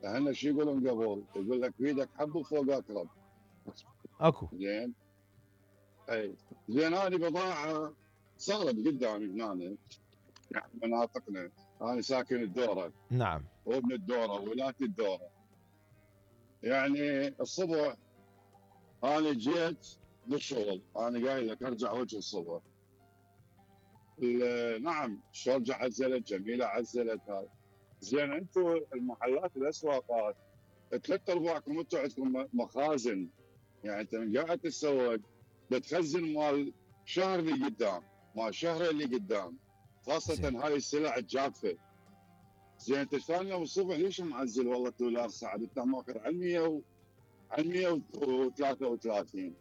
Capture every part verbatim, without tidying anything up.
احنا شو يقولون قبل؟ يقول لك بيدك حب وفوق اقرب. اكو زين. اي. زين، هذه بضاعه صارت قدامي هنا، يعني مناطقنا. انا ساكن الدوره، نعم. وابن الدوره وولاة الدوره. يعني الصبح انا جيت للشغل، انا قايل لك ارجع وجه الصبح. ال- نعم، شرجة عزلت، جميله عزلت هذا. زين، انتم المحلات الاسواقات ثلاث ارباعكم انتم عندكم مخازن، يعني انت من قاعد تتسوق بتخزن مال شهر اللي قدام، مال شهر اللي قدام، خاصه زين. هاي السلع الجافه. زين، انت ثاني يوم الصبح ليش معزل والله دولار سعر؟ انت ماخذ على مية و على مية وثلاثة وثلاثين،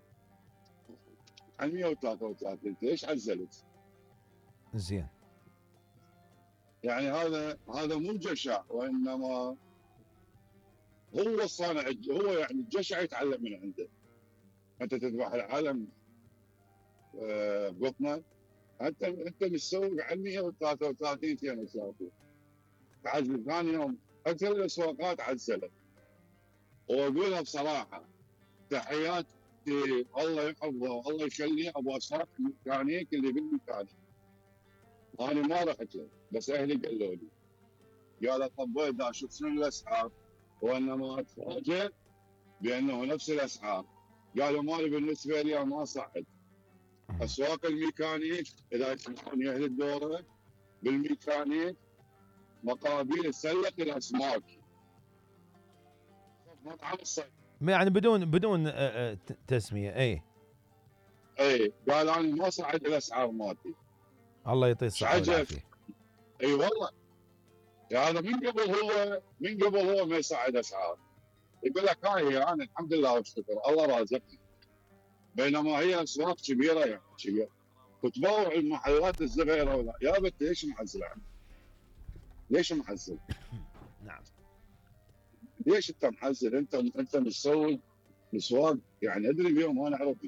على مية وثلاثة وثلاثين، انت ليش عزلت؟ زين. يعني هذا هذا مو جشع، وانما هو الصانع، هو يعني الجشع يتعلم من عنده. انت تذبح العالم آه، بطنه. انت انت متسوق على مية وثلاثة وثلاثين، اثنين وثلاثين، تعزل ثاني يوم. اكثر الاسواقات عزلت. واقولها بصراحه، تحياتي، الله يحفظه والله يخليه ابو اسواق الميكانيك اللي بالميكانيك. انا ما رحت له، بس اهلي قالوا لي، قال طبيت دا اشوف شنو الاسعار، وانما اتفاجئ بانه نفس الاسعار. قالوا مالي بالنسبه لي ما صعد. اسواق الميكانيك اذا تسمعوني اهل الدوره، بالميكانيك مقابيل سلق الاسماك، مطعم الصيد. يعني بدون بدون آه، آه، ت- تسميه. اي. اي، قال انا ما صعد الاسعار مالتي. الله يعطيه ايش الصحه عجب؟ والعافيه. اي والله. يا هذا من قبل هو من قبل هو ما يصعد اسعار. يقول لك هاي هي، انا الحمد لله واشكر الله رازقني. بينما هي اسواق كبيره، يعني كبيره، وتبوع المحلات الصغيره. ولا يا بت ليش معزل عنه؟ ليش معزل؟ نعم. ليش انت محزن؟ انت انت مسوي مسواق، يعني ادري بيهم انا اعرف بيهم.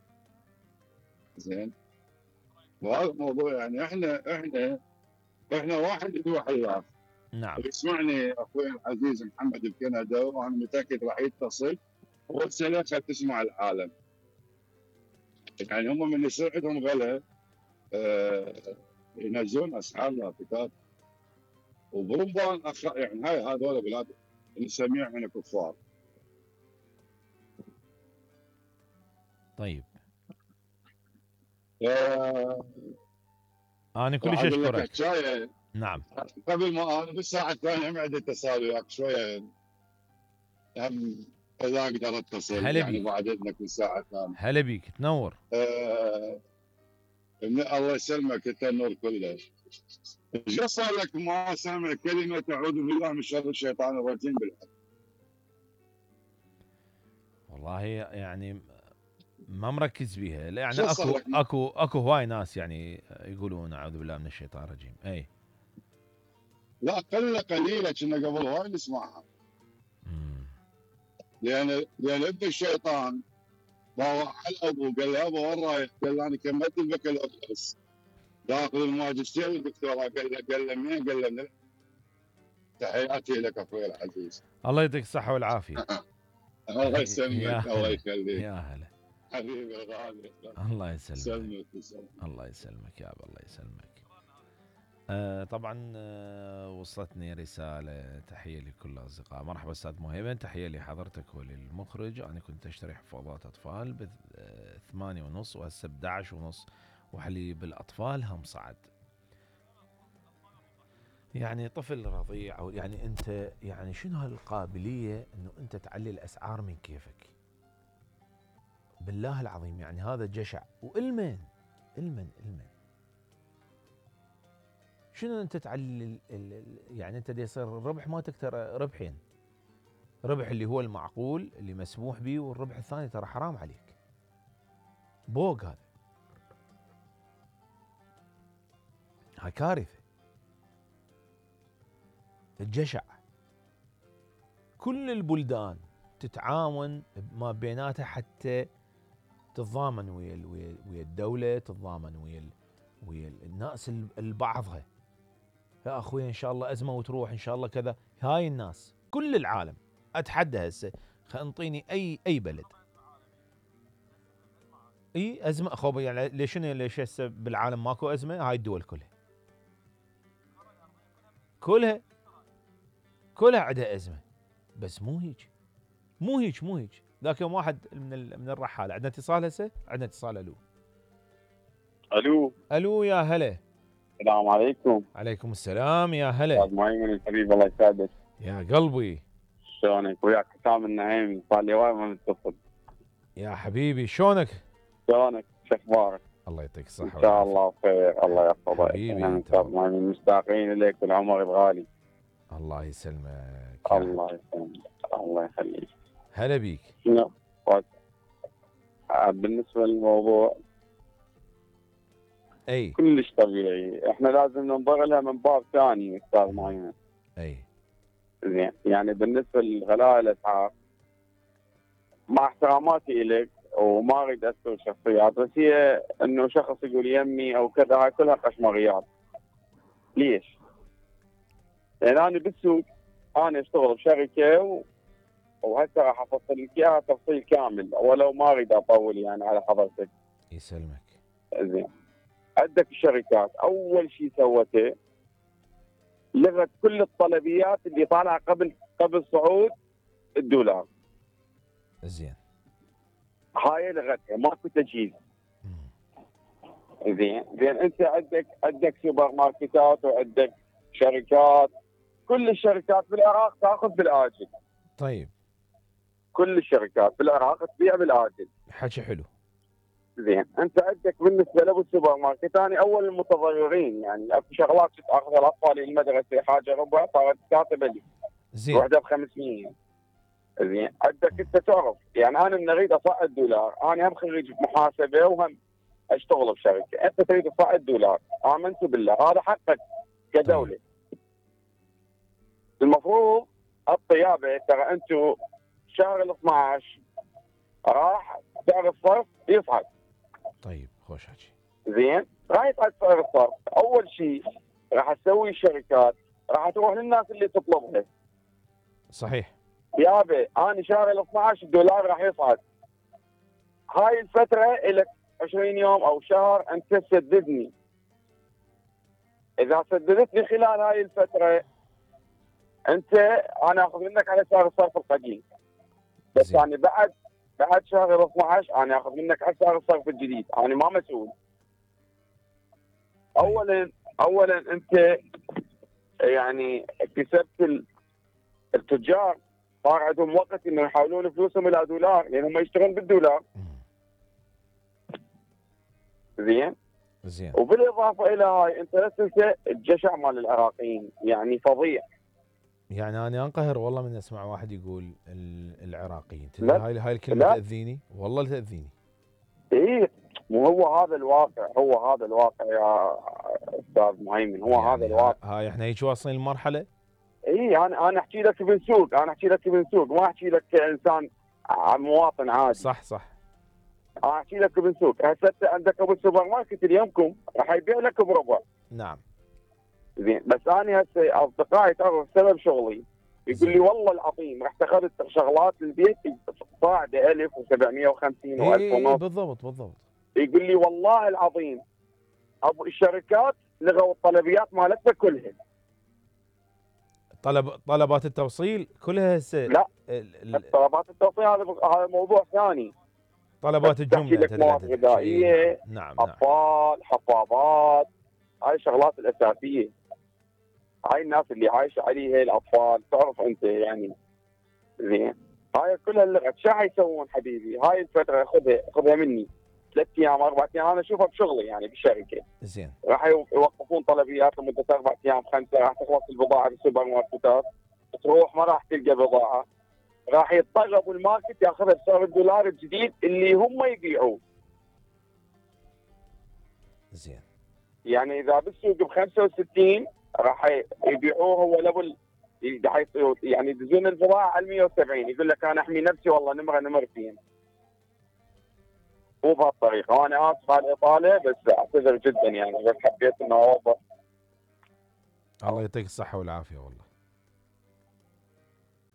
زين. وهذا الموضوع، يعني احنا احنا احنا واحد ذو حياه. نعم. يسمعني اخوي العزيز محمد بكندا، وانا متاكد راح يتصل وسنه تسمع العالم. يعني هم من يصير عندهم غلا آه ينزلون اسعار لافتات. وبرمبان أخ... يعني هاي هذول بلاد نسميهم احنا كفار. طيب. آه، انا راح كلش اقول لك اشكرك. حكايه. نعم. قبل ما انا بالساعه الثانيه ما عندي اتصال وياك شويه، هم اذا اقدر اتصل هلا يعني بيك. بعد اذنك بالساعه الثانيه. هلا بيك، تنور. آه، الله يسلمك، انت النور كله. ايش صار لك ما سامع كلمه اعوذ بالله من شر الشيطان الرجيم بالحق؟ والله يعني ما مركز بيها، لا يعني شو صار اكو لك؟ اكو اكو هواي ناس يعني يقولون اعوذ بالله من الشيطان الرجيم. اي. لا، قله قليله كنا قبل هواي نسمعها. مم. لان لان ابن الشيطان ضاوع على ابوه، قال له ابا وين رايح؟ قال له انا كملت البكالوريوس، داخل الماجستير والدكتوراه. قال له قال له منين؟ قال له من. تحياتي لك اخوي العزيز. الله يعطيك الصحة والعافية. الله يا يسلمك، الله هلا. يخليك يا هلا. حبيبي الغالي. الله يسلمك. يسلمك يسلمك. الله يسلمك يا ابا، الله يسلمك. آه طبعا آه وصلتني رسالة تحية لكل الأصدقاء. مرحبا أستاذ مهيمن، تحية لحضرتك وللمخرج. أنا كنت أشتري حفاضات أطفال بثمانية ونص وهسه بدعش ونص، وحليب الأطفال هم صعد. يعني طفل رضيع، أو يعني أنت يعني شنو هالقابلية أنه أنت تعلي الأسعار من كيفك؟ بالله العظيم يعني هذا جشع. وإلمن إلمن إلمن شنو انت تعلي ال ال يعني انت دي يصير الربح مالتك ترى ربحين، ربح اللي هو المعقول اللي مسموح به، والربح الثاني ترى حرام عليك. بوق هذا، هاي كارثه، الجشع. كل البلدان تتعاون ما بيناتها حتى تتضامن ويا ويا ويا الدوله، تتضامن ويا ويا الناس البعضها. يا اخوي ان شاء الله ازمه وتروح ان شاء الله كذا. هاي الناس كل العالم. اتحدى هسه انطيني اي اي بلد. اي ازمه خو يعني ليش ليش هسه بالعالم ماكو ازمه؟ هاي الدول كلها كلها كلها عندها ازمه، بس مو هيك مو هيك مو هيك. ذاك يوم واحد من من الرحاله. عندنا اتصال هسه؟ عندنا اتصال. الو الو الو يا هلا. السلام عليكم. عليكم السلام يا هلا. استاذ مهيمن الحبيب الله يسعدك. يا قلبي شلونك؟ وياك حسام النعيمي، صار لي وايد ما متصل. يا حبيبي شلونك؟ شلونك؟ شو اخبارك؟ الله يعطيك الصحه ان شاء الله بخير، الله يحفظك. حبيبي انا استاذ مهيمن مشتاقين اليك والعمر الغالي. الله يسلمك. الله يسلمك الله يخليك. هلا بيك. شنو؟ بالنسبه للموضوع اي كلش طبيعي، احنا لازم ننظر لها من باب ثاني استاذ مهيمن. اي زين، يعني بالنسبه لغلاء الاسعار، مع احتراماتي اليك وما اريد اذكر شخصيات، بس هي انه شخص يقول يمي او كذا، هاي كلها قشمريات. ليش؟ لان انا بالسوق انا اشتغل بشركه و... وهسه راح افصل لك اياها تفصيل كامل، ولو ما اريد اطول يعني على حضرتك. يسلمك. زين، عندك الشركات اول شيء سوته لغت كل الطلبيات اللي طالعه قبل قبل صعود الدولار. زين. هاي لغتها، ماكو تجهيز. زين زين انت عندك عندك سوبر ماركتات وعندك شركات، كل الشركات بالعراق تاخذ بالاجل. طيب. كل الشركات بالعراق تبيع بالاجل. حكي حلو. زين، انت عندك بالنسبه لابو السوبر ماركت، انا اول المتضررين، يعني اكو شغلات كنت اخذ الاطفال المدرسه حاجه ربع صارت كاتبه لي. زين. وحده ب خمسمية. زين، عندك انت تعرف يعني انا من اريد اصعد دولار، انا هم خريج محاسبه وهم اشتغل بشركه، انت تريد تصعد دولار، امنت بالله هذا حقك كدوله. طيب. المفروض الطيابه ترى انتم شهر ال اثنعش راح سعر الصرف يصعد. طيب خوش حكي. زين، راح يصعد سعر الصرف، اول شيء راح تسوي الشركات راح تروح للناس اللي تطلبها. صحيح. يابا انا شهر ال اثنعش الدولار راح يصعد، هاي الفتره لك عشرين يوم او شهر انت تسددني. اذا سددت لي خلال هاي الفتره انت انا اخذ منك على سعر الصرف القديم، بس زي. يعني بعد بعد شهر ال اثنعش انا اخذ منك على سعر الصرف الجديد، انا ما مسؤول. اولا اولا انت يعني كسبت التجار، صار عندهم وقت انه يحولون فلوسهم الى دولار لان هم يشتغلون بالدولار. زين؟ زين. وبالاضافه الى هاي انت لا تنسى الجشع مال العراقيين، يعني فظيع. يعني انا انقهر والله من اسمع واحد يقول العراقيين، هاي هاي الكلمه تاذيني والله تاذيني. ايه، مو هو هذا الواقع، هو هذا الواقع يا استاذ مهيمن، هو يعني هذا الواقع. هاي احنا هيك واصلين لمرحله. ايه، انا انا احكي لك ابن سوق، انا احكي لك ابن سوق، ما احكي لك كانسان مواطن عادي. صح صح. انا احكي لك ابن سوق، هسه عندك ابو السوبر ماركت اليومكم راح يبيع لك بربع. نعم. زين، بس انا هسه اصدقائي تعرف سبب شغلي يقول لي والله العظيم رحت اخذت شغلات البيت صاعده ألف وسبعمية وخمسين وألف ونص. بالضبط بالضبط. يقول لي والله العظيم ابو الشركات لغوا الطلبيات مالتنا كلها. طلب طلبات التوصيل كلها هسه. لا ال... طلبات التوصيل هذا هذا موضوع ثاني. طلبات الجمله لك مواد غذائيه، نعم. اطفال، نعم. حفاضات، هاي الشغلات الاساسيه، هاي الناس اللي عايشه عليها الاطفال، تعرف انت يعني. زين، هاي كلها اللغه، شو حيسوون حبيبي؟ هاي الفتره خذها خذها مني ثلاث ايام اربع ايام، انا اشوفها بشغلي يعني بالشركه. زين. راح يوقفون طلبيات لمده اربع ايام خمسه، راح تخلص البضاعه بالسوبر ماركتات، تروح ما راح تلقى بضاعه، راح يضطر ابو الماركت ياخذها بسعر الدولار الجديد اللي هم يبيعوه. زين. يعني اذا بالسوق ب خمسة وستين راح يبيعوه هو لبل، يعني يدزون البضاعه على مية وسبعين، يقول لك انا احمي نفسي والله نمره نمرتين. مو بهالطريقه، وانا اسف على الاطاله بس اعتذر جدا يعني، بس حبيت انه اوضح. الله يعطيك الصحه والعافيه والله.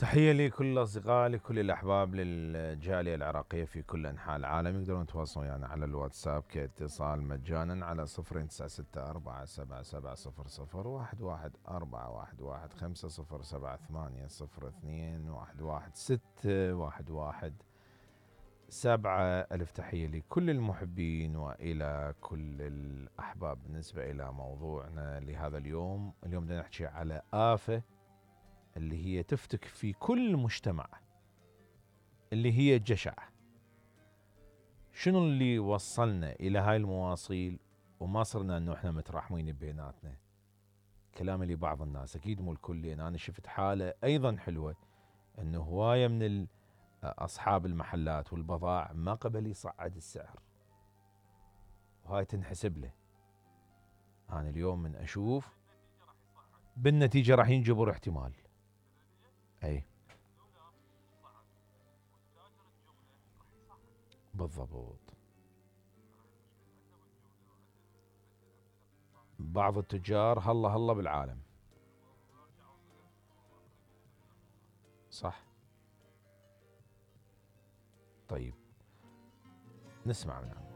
تحية لكل الأصدقاء، لكل الأحباب، للجالية العراقية في كل أنحاء العالم. يقدرون يتواصلون يعني على الواتساب كاتصال مجانا على صفر تسعة ستة أربعة سبعة سبعة صفر صفر واحد واحد أربعة واحد واحد خمسة صفر سبعة ثمانية صفر اثنين واحد واحد ستة واحد واحد سبعة. ألف تحية لكل المحبين وإلى كل الأحباب. بالنسبة إلى موضوعنا لهذا اليوم، اليوم بدنا نحكي على آفة اللي هي تفتك في كل مجتمع، اللي هي الجشع. شنو اللي وصلنا إلى هاي المواصيل وما صرنا أنه إحنا متراحمين بيناتنا؟ كلام لبعض الناس، أكيد مو الكل، لأن أنا شفت حالة أيضا حلوة أنه هواية من أصحاب المحلات والبضائع ما قبل يصعد السعر، وهاي تنحسب له. أنا اليوم من أشوف بالنتيجة راح ينجبر احتمال. أي بالضبط. بعض التجار هلا هلا بالعالم. صح. طيب نسمع من عنه.